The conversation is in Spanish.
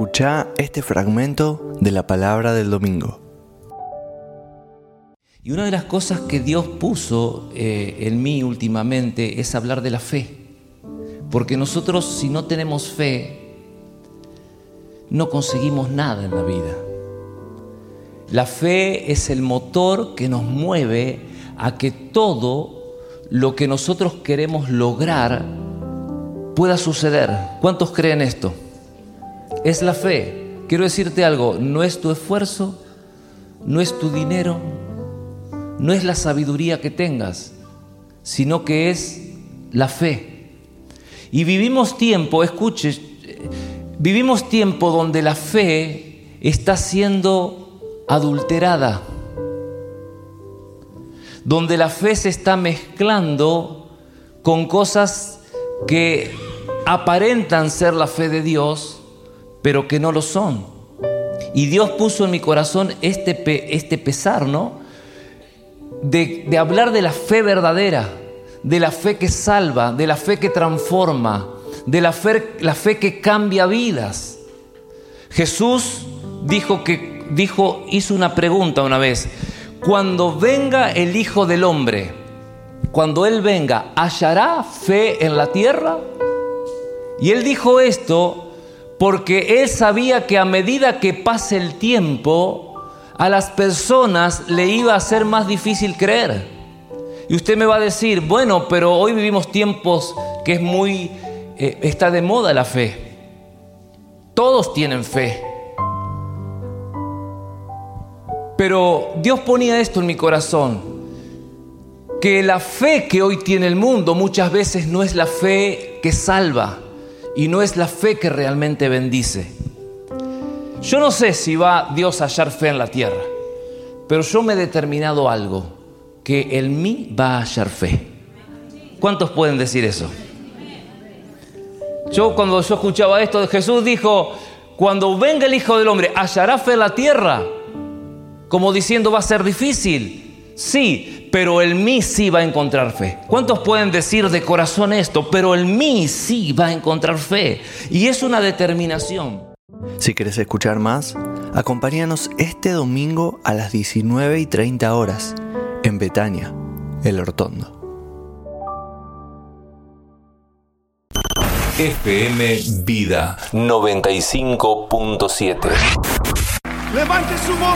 Escuchá este fragmento de la palabra del domingo. Y una de las cosas que Dios puso en mí últimamente es hablar de la fe. Porque nosotros, si no tenemos fe, no conseguimos nada en la vida. La fe es el motor que nos mueve a que todo lo que nosotros queremos lograr pueda suceder. ¿Cuántos creen esto? Es la fe. Quiero decirte algo, no es tu esfuerzo, no es tu dinero, no es la sabiduría que tengas, sino que es la fe. Y vivimos tiempo, escuche, vivimos tiempo donde la fe está siendo adulterada, donde la fe se está mezclando con cosas que aparentan ser la fe de Dios, pero que no lo son. Y Dios puso en mi corazón este pesar, ¿no? De hablar de la fe verdadera, de la fe que salva, de la fe que transforma, de la fe que cambia vidas. Jesús hizo una pregunta una vez: cuando venga el Hijo del Hombre, cuando Él venga, ¿hallará fe en la tierra? Y Él dijo esto porque Él sabía que a medida que pase el tiempo, a las personas le iba a ser más difícil creer. Y usted me va a decir, bueno, pero hoy vivimos tiempos que está de moda la fe. Todos tienen fe. Pero Dios ponía esto en mi corazón, que la fe que hoy tiene el mundo muchas veces no es la fe que salva y no es la fe que realmente bendice. Yo no sé si va Dios a hallar fe en la tierra, pero yo me he determinado algo, que en mí va a hallar fe. ¿Cuántos pueden decir eso? Cuando yo escuchaba esto, Jesús dijo, cuando venga el Hijo del Hombre, ¿hallará fe en la tierra? Como diciendo, va a ser difícil. Sí, pero en mí sí va a encontrar fe. ¿Cuántos pueden decir de corazón esto? Pero en mí sí va a encontrar fe. Y es una determinación. Si querés escuchar más, acompáñanos este domingo a las 19:30 en Betania, El Hortondo. FM Vida 95.7. Levante su voz.